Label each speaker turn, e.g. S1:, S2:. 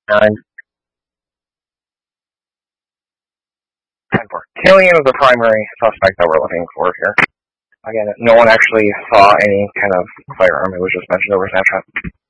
S1: 9, 10-4. Killian is the primary suspect that we're looking for here. Again, no one actually saw any kind of firearm. It was just mentioned over Snapchat.